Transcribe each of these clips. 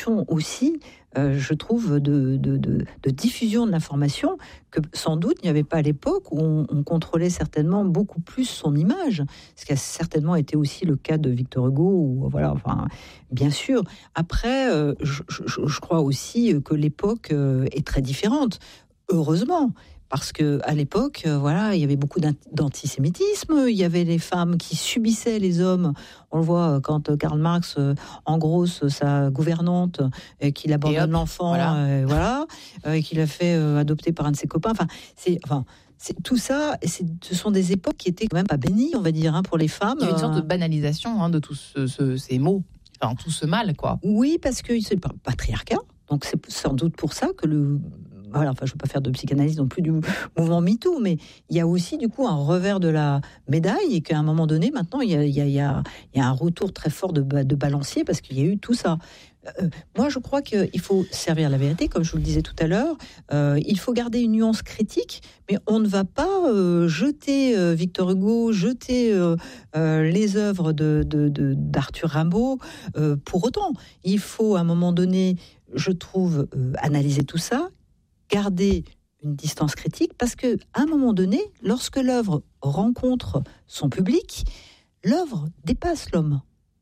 façon aussi, je trouve, de diffusion de l'information que sans doute il n'y avait pas à l'époque où on contrôlait certainement beaucoup plus son image, ce qui a certainement été aussi le cas de Victor Hugo. Ou, voilà, enfin, bien sûr. Après, je crois aussi que l'époque est très différente, heureusement. Parce que à l'époque, voilà, il y avait beaucoup d'antisémitisme. Il y avait les femmes qui subissaient les hommes. On le voit quand Karl Marx engrosse sa gouvernante, qu'il abandonne l'enfant, voilà, qu'il a fait adopter par un de ses copains. C'est tout ça. Ce sont des époques qui étaient quand même pas bénies, on va dire, pour les femmes. Il y a une sorte de banalisation de tous ces mots, enfin tout ce mal, quoi. Oui, parce que c'est le patriarcat. Donc c'est sans doute pour ça que voilà, enfin, je ne veux pas faire de psychanalyse non plus du mouvement MeToo, mais il y a aussi du coup un revers de la médaille et qu'à un moment donné, maintenant, il y a un retour très fort de balancier parce qu'il y a eu tout ça. Moi, je crois qu'il faut servir la vérité, comme je vous le disais tout à l'heure. Il faut garder une nuance critique, mais on ne va pas jeter Victor Hugo, jeter les œuvres d'Arthur Rimbaud pour autant. Il faut, à un moment donné, je trouve, analyser tout ça, garder une distance critique, parce qu'à un moment donné, lorsque l'œuvre rencontre son public, l'œuvre dépasse l'homme.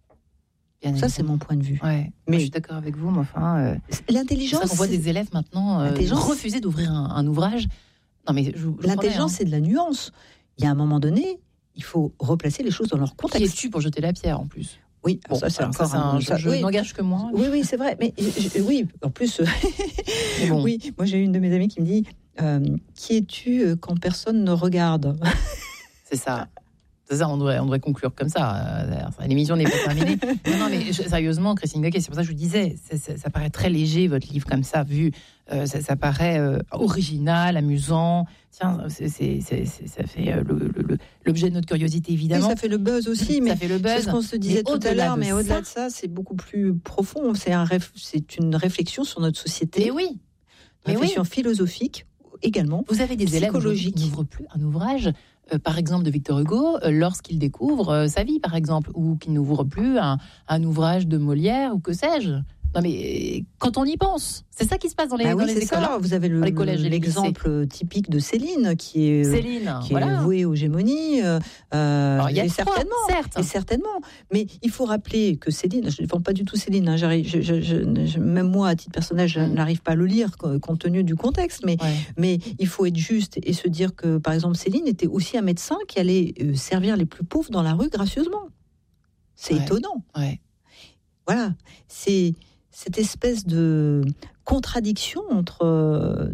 Ça, c'est mon point de vue. Ouais. Mais je suis d'accord avec vous, mais enfin... l'intelligence... C'est ça qu'on voit des élèves maintenant refuser d'ouvrir un ouvrage. Non, mais l'intelligence, c'est de la nuance. Il y a un moment donné, il faut replacer les choses dans leur contexte. Qui es-tu pour jeter la pierre, en plus ? Oui, bon, ça c'est encore je n'engage que moi. Oui, c'est vrai. Mais oui, en plus, bon. Oui, moi j'ai une de mes amies qui me dit qui es-tu quand personne ne regarde ? C'est ça. C'est ça, on devrait conclure comme ça. L'émission n'est pas terminée. Non, mais sérieusement, Christine Gaquet, c'est pour ça que je vous disais, ça paraît très léger, votre livre, comme ça, vu. Ça paraît original, amusant. Tiens, ça fait l'objet de notre curiosité, évidemment. Oui, ça fait le buzz aussi, mais ça fait le buzz. C'est ce qu'on se disait tout à l'heure, mais au-delà de ça, c'est beaucoup plus profond. C'est une réflexion sur notre société. Mais oui. Réflexion philosophique également. Vous avez des élèves qui n'ouvrent plus un ouvrage, par exemple de Victor Hugo, lorsqu'il découvre sa vie, par exemple, ou qui n'ouvre plus un ouvrage de Molière, ou que sais-je. Non, mais quand on y pense, c'est ça qui se passe dans les écoles. Ça. Vous avez l'exemple typique de Céline, qui est vouée aux gémonies. Il y a certainement. Mais il faut rappeler que Céline, je ne défends pas du tout Céline, hein, même moi, à titre personnel, je n'arrive pas à le lire compte tenu du contexte, mais il faut être juste et se dire que, par exemple, Céline était aussi un médecin qui allait servir les plus pauvres dans la rue gracieusement. C'est étonnant. Ouais. Voilà, c'est cette espèce de contradiction entre,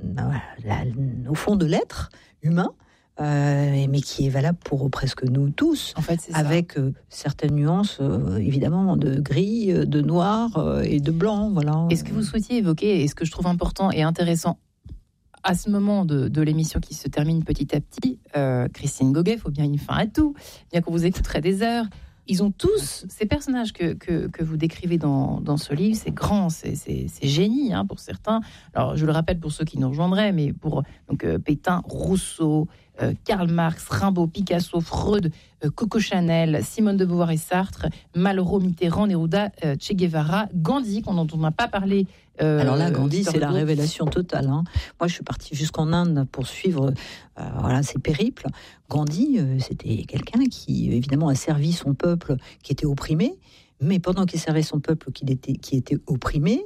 au fond de l'être humain, mais qui est valable pour presque nous tous, en fait, c'est avec certaines nuances, évidemment, de gris, de noir et de blanc. Voilà. Et ce que vous souhaitiez évoquer, et ce que je trouve important et intéressant, à ce moment de l'émission qui se termine petit à petit, Christine Goguet, il faut bien une fin à tout, bien qu'on vous écouterait des heures. Ils ont tous, ces personnages que vous décrivez dans ce livre, c'est grand, c'est génie pour certains. Alors, je le rappelle pour ceux qui nous rejoindraient, mais pour Pétain, Rousseau, Karl Marx, Rimbaud, Picasso, Freud, Coco Chanel, Simone de Beauvoir et Sartre, Malraux, Mitterrand, Neruda, Che Guevara, Gandhi, dont on n'a pas parlé. Alors là, Gandhi, c'est la révélation totale. Moi, je suis partie jusqu'en Inde pour suivre ses périples. Gandhi, c'était quelqu'un qui, évidemment, a servi son peuple qui était opprimé. Mais pendant qu'il servait son peuple qui était opprimé,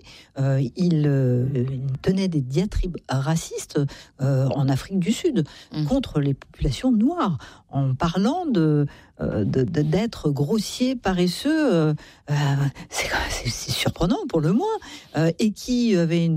il tenait des diatribes racistes en Afrique du Sud contre les populations noires, en parlant d'être grossier, paresseux. C'est surprenant pour le moins, et qui avait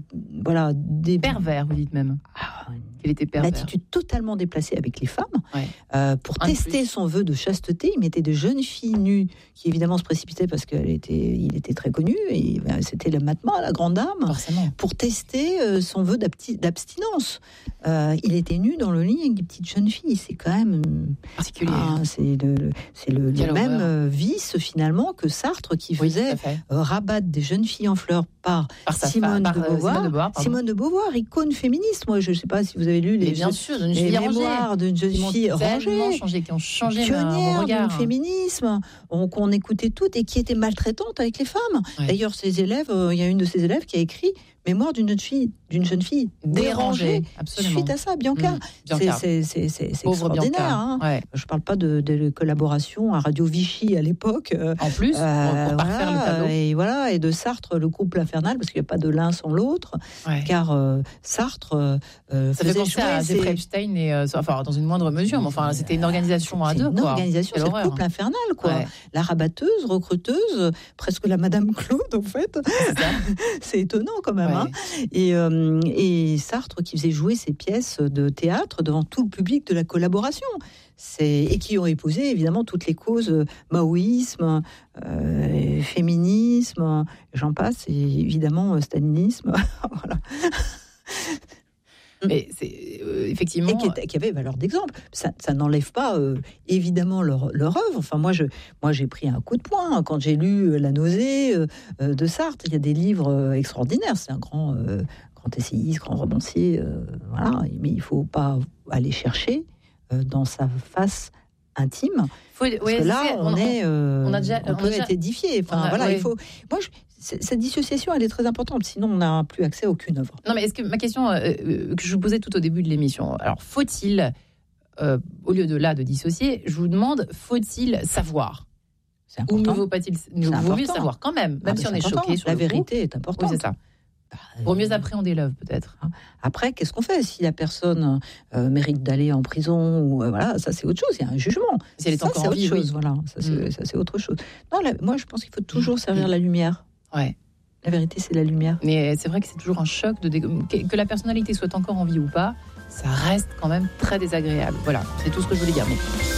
des pervers, vous dites même. Il était pervers. Une attitude totalement déplacée avec les femmes. Pour tester son vœu de chasteté, il mettait des jeunes filles nues qui évidemment se précipitaient parce qu'il était très connu, et c'était le Mahatma, la grande dame. Forcément. Pour tester son vœu d'abstinence. Il était nu dans le lit avec des petites jeunes filles. C'est quand même particulier. C'est le même vice finalement que Sartre, qui faisait rabattre des jeunes filles en fleurs par Simone de Beauvoir. Simone de Beauvoir, icône féministe. Moi, je ne sais pas si vous avez lu les mémoires d'une jeune fille rangée, qui ont changé pionnière mon regard du féminisme, qu'on écoutait toutes et qui était maltraitante avec les femmes. Ouais. D'ailleurs, ses élèves, il y a une de ses élèves qui a écrit Mémoire d'une jeune fille dérangée. Suite à ça, Bianca. C'est extraordinaire. Hein. Ouais. Je ne parle pas de collaboration à Radio Vichy à l'époque. En plus, pour parfaire le tableau. Et de Sartre, le couple infernal, parce qu'il n'y a pas de l'un sans l'autre. Ouais. Car Sartre. Ça fait penser à Jeffrey Epstein, dans une moindre mesure, mais c'était une organisation à deux. Une organisation, c'est le couple infernal, quoi. Ouais. La rabatteuse, recruteuse, presque la Madame Claude, en fait. C'est étonnant, quand même. Ouais. Hein. Et Sartre qui faisait jouer ses pièces de théâtre devant tout le public de la collaboration. Et qui ont épousé évidemment toutes les causes, maoïsme, féminisme, j'en passe, et évidemment stalinisme. Voilà. Mais c'est effectivement... Et qui avait valeur d'exemple. Ça n'enlève pas évidemment leur œuvre. Enfin, moi, j'ai pris un coup de poing quand j'ai lu La nausée de Sartre. Il y a des livres extraordinaires. C'est un grand essayiste, grand romancier. Voilà. Mais il ne faut pas aller chercher dans sa face intime. Parce que là, on peut être édifié. Enfin, il faut... Moi, cette dissociation, elle est très importante. Sinon, on n'a plus accès à aucune œuvre. Non, mais est-ce que ma question que je vous posais tout au début de l'émission, alors faut-il, au lieu de dissocier, je vous demande, faut-il savoir ? C'est important. Ou vaut mieux savoir quand même si on est choqué sur la vérité est importante. Oui, c'est ça. Pour mieux appréhender l'œuvre, peut-être. Après, qu'est-ce qu'on fait si la personne mérite d'aller en prison ou voilà, ça c'est autre chose. Il y a un jugement. Si elle est encore en vie, voilà. Ça c'est autre chose. Non, moi je pense qu'il faut toujours servir la lumière. Ouais. La vérité, c'est la lumière. Mais c'est vrai que c'est toujours un choc que la personnalité soit encore en vie ou pas. Ça reste quand même très désagréable. Voilà, c'est tout ce que je voulais dire. Mais...